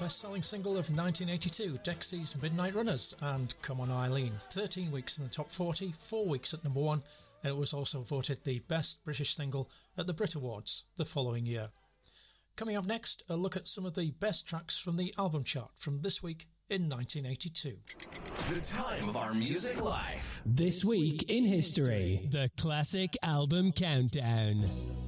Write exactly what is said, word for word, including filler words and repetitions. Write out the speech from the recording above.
best-selling single of nineteen eighty-two, Dexy's Midnight Runners, and Come On Eileen, thirteen weeks in the top forty, four weeks at number one, and it was also voted the best British single at the Brit Awards the following year. Coming up next, a look at some of the best tracks from the album chart from this week in nineteen eighty-two. The time of our music life. This week in history, the Classic Album Countdown.